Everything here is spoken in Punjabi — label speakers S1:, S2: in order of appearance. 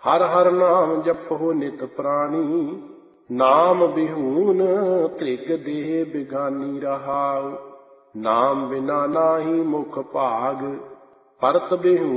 S1: ਹਰ ਹਰ ਨਾਮ ਜਪੋ ਨਿਤ ਪ੍ਰਾਣੀ, ਨਾਮ ਬਿਹੂਨ ਧ੍ਰਿਗ ਦੇਹ ਬਿਗਾਨੀ ਰਹਾਉ। ਨਾਮ ਬਿਨਾ ਨਾਹੀ ਮੁਖ ਭਾਗ, ਪਰਤ ਬਿਹੂਨ